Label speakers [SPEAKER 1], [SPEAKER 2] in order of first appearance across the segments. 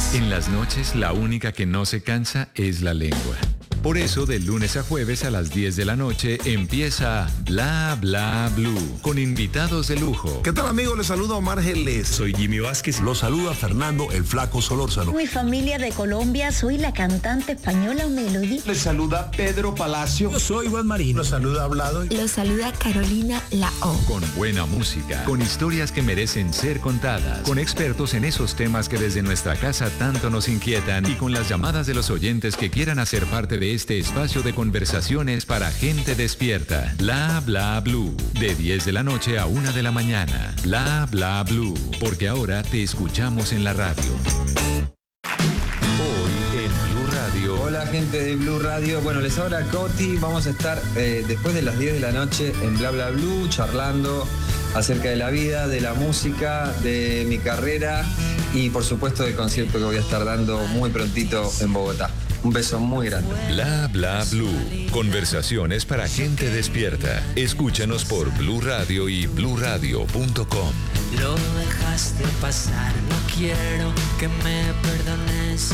[SPEAKER 1] En las noches, la única que no se cansa es la lengua. Por eso, de lunes a jueves a las 10 de la noche empieza Bla Bla Blue, con invitados de lujo.
[SPEAKER 2] ¿Qué tal, amigos? Les saluda Omar Geles.
[SPEAKER 3] Soy Jimmy Vázquez.
[SPEAKER 4] Los saluda Fernando el Flaco Solórzano.
[SPEAKER 5] Mi familia de Colombia, soy la cantante española Melody.
[SPEAKER 6] Les saluda Pedro Palacio.
[SPEAKER 4] Yo soy Juan Marino.
[SPEAKER 7] Los saluda Hablado.
[SPEAKER 8] Los saluda Carolina Lao.
[SPEAKER 1] Con buena música, con historias que merecen ser contadas, con expertos en esos temas que desde nuestra casa tanto nos inquietan y con las llamadas de los oyentes que quieran hacer parte de este espacio de conversaciones para gente despierta. Bla Bla Blue, de 10 de la noche a 1 de la mañana. Bla Bla Blue, porque ahora te escuchamos en la radio. Hoy en Blue Radio.
[SPEAKER 9] Hola, gente de Blue Radio. Bueno, les habla Coti. Vamos a estar después de las 10 de la noche en Bla Bla Blue charlando acerca de la vida, de la música, de mi carrera y por supuesto del concierto que voy a estar dando muy prontito en Bogotá. Un beso muy grande.
[SPEAKER 1] Bla Bla Blue. Conversaciones para gente despierta. Escúchanos por Blue Radio y bluradio.com.
[SPEAKER 10] Lo dejaste pasar, no quiero que me perdones.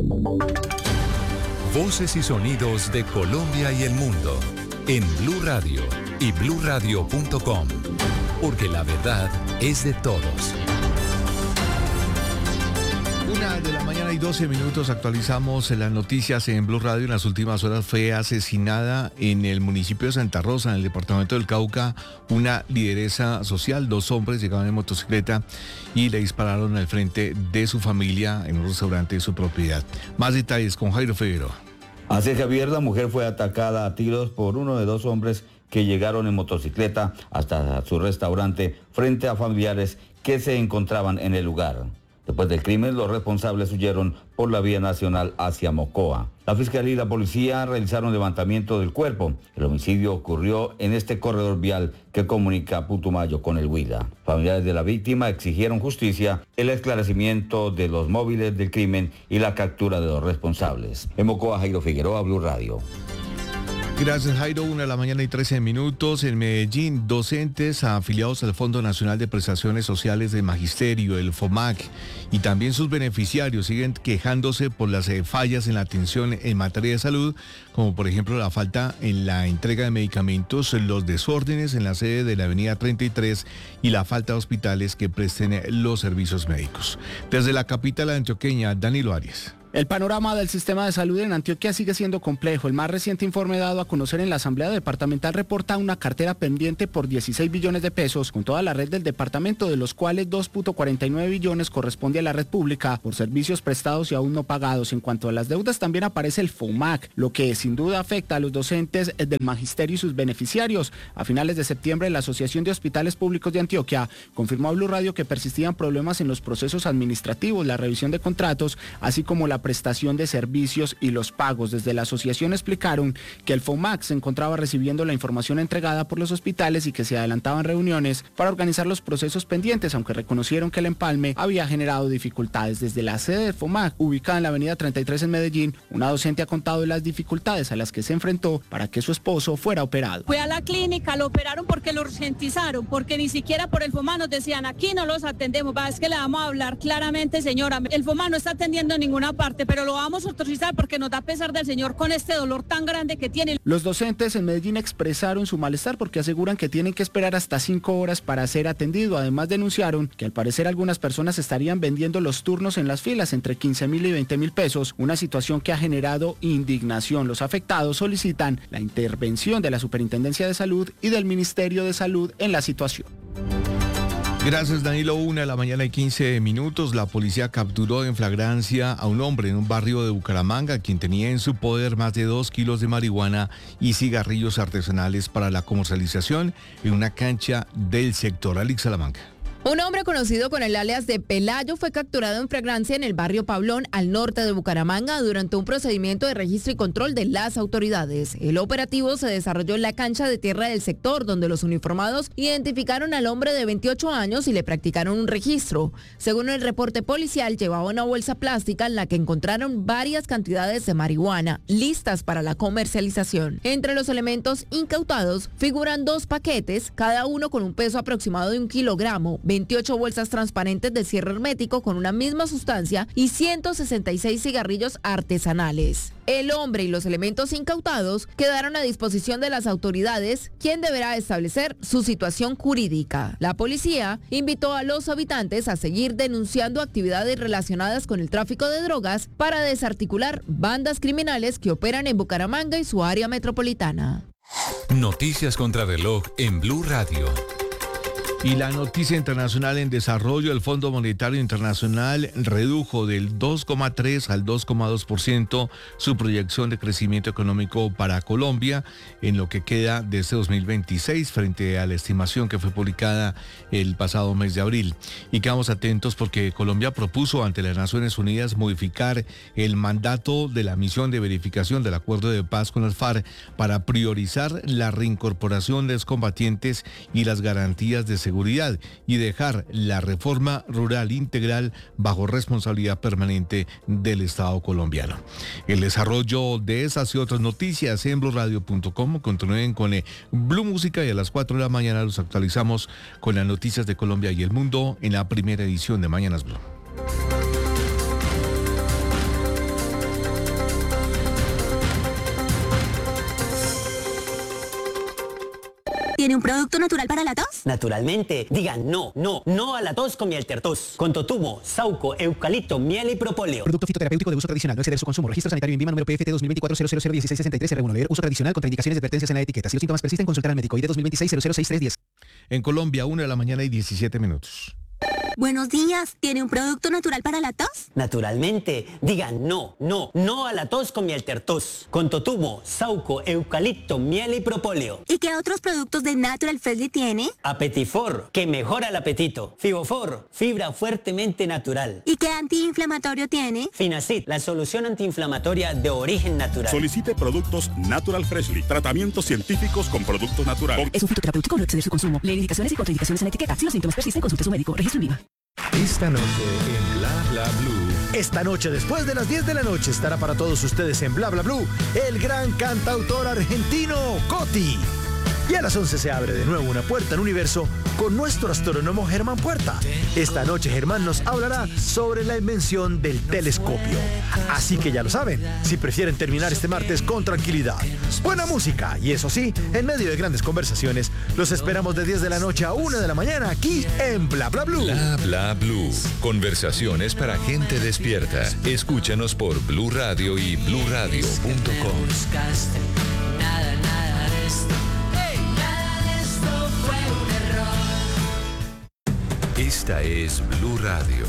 [SPEAKER 1] Voces y sonidos de Colombia y el mundo en Blue Radio y bluradio.com. Porque la verdad es de todos.
[SPEAKER 2] 1:12 a.m. Actualizamos las noticias en Blue Radio. En las últimas horas fue asesinada en el municipio de Santa Rosa, en el departamento del Cauca, una lideresa social. 2 hombres llegaban en motocicleta y le dispararon al frente de su familia en un restaurante de su propiedad. Más detalles con Jairo Figueroa.
[SPEAKER 11] Así, Javier, la mujer fue atacada a tiros por uno de 2 hombres que llegaron en motocicleta hasta su restaurante frente a familiares que se encontraban en el lugar. Después del crimen, los responsables huyeron por la vía nacional hacia Mocoa. La Fiscalía y la Policía realizaron levantamiento del cuerpo. El homicidio ocurrió en este corredor vial que comunica Putumayo con el Huila. Familiares de la víctima exigieron justicia, el esclarecimiento de los móviles del crimen y la captura de los responsables. En Mocoa, Jairo Figueroa, Blue Radio.
[SPEAKER 2] Gracias, Jairo. 1:13 a.m. En Medellín, docentes afiliados al Fondo Nacional de Prestaciones Sociales de Magisterio, el FOMAC, y también sus beneficiarios siguen quejándose por las fallas en la atención en materia de salud, como por ejemplo la falta en la entrega de medicamentos, los desórdenes en la sede de la Avenida 33 y la falta de hospitales que presten los servicios médicos. Desde la capital antioqueña, Danilo Arias.
[SPEAKER 12] El panorama del sistema de salud en Antioquia sigue siendo complejo. El más reciente informe dado a conocer en la Asamblea Departamental reporta una cartera pendiente por 16 billones de pesos con toda la red del departamento, de los cuales 2.49 billones corresponde a la red pública por servicios prestados y aún no pagados. En cuanto a las deudas, también aparece el FOMAC, lo que sin duda afecta a los docentes del magisterio y sus beneficiarios. A finales de septiembre, la Asociación de Hospitales Públicos de Antioquia confirmó a Blue Radio que persistían problemas en los procesos administrativos, la revisión de contratos, así como la prestación de servicios y los pagos. Desde la asociación explicaron que el FOMAC se encontraba recibiendo la información entregada por los hospitales y que se adelantaban reuniones para organizar los procesos pendientes, aunque reconocieron que el empalme había generado dificultades. Desde la sede del FOMAC, ubicada en la Avenida 33 en Medellín, una docente ha contado de las dificultades a las que se enfrentó para que su esposo fuera operado.
[SPEAKER 13] Fue a la clínica, lo operaron porque lo urgentizaron, porque ni siquiera por el FOMAC nos decían, aquí no los atendemos. Es que le vamos a hablar claramente, señora, el FOMAC no está atendiendo en ninguna parte, pero lo vamos a autorizar porque nos da pesar del señor con este dolor tan grande que tiene.
[SPEAKER 12] Los docentes en Medellín expresaron su malestar porque aseguran que tienen que esperar hasta 5 horas para ser atendido. Además, denunciaron que al parecer algunas personas estarían vendiendo los turnos en las filas entre 15.000 y 20.000 pesos, una situación que ha generado indignación. Los afectados solicitan la intervención de la Superintendencia de Salud y del Ministerio de Salud en la situación.
[SPEAKER 2] Gracias, Danilo. 1:15 a.m. La policía capturó en flagrancia a un hombre en un barrio de Bucaramanga, quien tenía en su poder más de 2 kilos de marihuana y cigarrillos artesanales para la comercialización en una cancha del sector. Alex Salamanca.
[SPEAKER 14] Un hombre conocido con el alias de Pelayo fue capturado en flagrancia en el barrio Pablón, al norte de Bucaramanga, durante un procedimiento de registro y control de las autoridades. El operativo se desarrolló en la cancha de tierra del sector, donde los uniformados identificaron al hombre de 28 años y le practicaron un registro. Según el reporte policial, llevaba una bolsa plástica en la que encontraron varias cantidades de marihuana, listas para la comercialización. Entre los elementos incautados figuran 2 paquetes, cada uno con un peso aproximado de 1 kilogramo, 28 bolsas transparentes de cierre hermético con una misma sustancia y 166 cigarrillos artesanales. El hombre y los elementos incautados quedaron a disposición de las autoridades, quien deberá establecer su situación jurídica. La policía invitó a los habitantes a seguir denunciando actividades relacionadas con el tráfico de drogas para desarticular bandas criminales que operan en Bucaramanga y su área metropolitana.
[SPEAKER 1] Noticias contra reloj en Blue Radio.
[SPEAKER 2] Y la noticia internacional en desarrollo: el Fondo Monetario Internacional redujo del 2,3 al 2,2% su proyección de crecimiento económico para Colombia en lo que queda de este 2026 frente a la estimación que fue publicada el pasado mes de abril. Y quedamos atentos porque Colombia propuso ante las Naciones Unidas modificar el mandato de la misión de verificación del acuerdo de paz con las FARC para priorizar la reincorporación de excombatientes y las garantías de seguridad y dejar la reforma rural integral bajo responsabilidad permanente del Estado colombiano. El desarrollo de esas y otras noticias en bluradio.com. Continúen con Blue Música y a las 4 de la mañana los actualizamos con las noticias de Colombia y el mundo en la primera edición de Mañanas Blue.
[SPEAKER 3] ¿Tiene un producto natural para la tos?
[SPEAKER 7] Naturalmente. Digan no a la tos con miel tertos. Con totumo, sauco, eucalipto, miel y propóleo.
[SPEAKER 15] Producto fitoterapéutico de uso tradicional. No exceder su consumo. Registro sanitario INVIMA número PFT 2024-001663 R1. Leer uso tradicional. Contraindicaciones y advertencias en la etiqueta. Si los síntomas persisten, consultar al médico. ID 2026-006310.
[SPEAKER 2] En Colombia, 1 de la mañana y 17 minutos.
[SPEAKER 3] Buenos días. ¿Tiene un producto natural para la tos?
[SPEAKER 7] Naturalmente. Digan no a la tos con miel tertos. Con totumo, sauco, eucalipto, miel y propóleo.
[SPEAKER 3] ¿Y qué otros productos de Natural Freshly tiene?
[SPEAKER 7] Apetifor, que mejora el apetito. Fibofor, fibra fuertemente natural.
[SPEAKER 3] ¿Y qué antiinflamatorio tiene?
[SPEAKER 7] Finacid, la solución antiinflamatoria de origen natural.
[SPEAKER 16] Solicite productos Natural Freshly. Tratamientos científicos con productos naturales.
[SPEAKER 17] Es un fitoterapéutico, no exceder su consumo. Lee indicaciones y contraindicaciones en la etiqueta. Si los síntomas persisten, consulte a su médico. Registro INVIMA.
[SPEAKER 1] Esta noche en Bla Bla Blue.
[SPEAKER 18] Esta noche, después de las 10 de la noche, estará para todos ustedes en Bla Bla Blue el gran cantautor argentino Coti. Y a las 11 se abre de nuevo una puerta al universo con nuestro astrónomo Germán Puerta. Esta noche Germán nos hablará sobre la invención del telescopio. Así que ya lo saben, si prefieren terminar este martes con tranquilidad, buena música y eso sí, en medio de grandes conversaciones, los esperamos de 10 de la noche a 1 de la mañana aquí en Bla Bla Blue.
[SPEAKER 1] Bla Bla Blue. Conversaciones para gente despierta. Escúchanos por Blue Radio y bluradio.com. Esta es Blue Radio.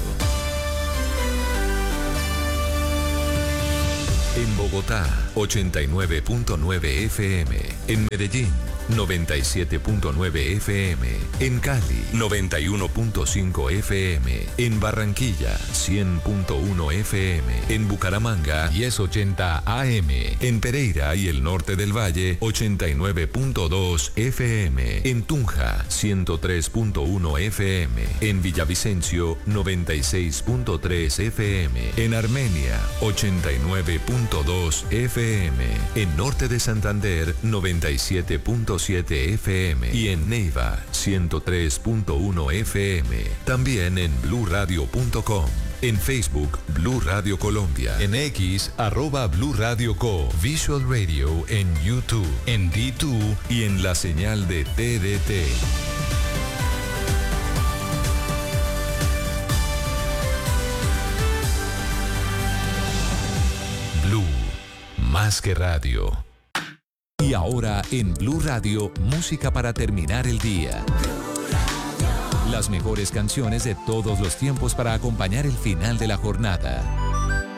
[SPEAKER 1] En Bogotá, 89.9 FM. En Medellín, 97.9 FM. En Cali, 91.5 FM. En Barranquilla, 100.1 FM. En Bucaramanga, 1080 AM. En Pereira y el norte del Valle, 89.2 FM. En Tunja, 103.1 FM. En Villavicencio, 96.3 FM. En Armenia, 89.2 FM. En norte de Santander, 97.7 FM y en Neiva 103.1 FM. También en bluradio.com. En Facebook, Blue Radio Colombia. En X, @Blue Radio Co. Visual Radio en YouTube, en D2 y en la señal de TDT. Blue, más que radio. Y ahora en Blue Radio, música para terminar el día. Las mejores canciones de todos los tiempos para acompañar el final de la jornada.